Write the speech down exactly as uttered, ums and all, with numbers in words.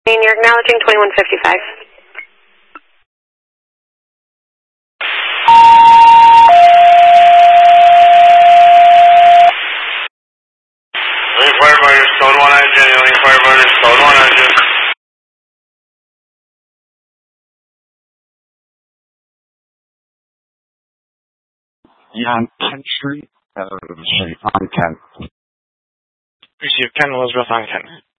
You're acknowledging twenty-one fifty-five. Lane Firefighter, Stone one engine, Lane Firefighter, Stone one engine. Yeah, on Kent Street, uh, on Kent. Receive Ken Elizabeth on Kent.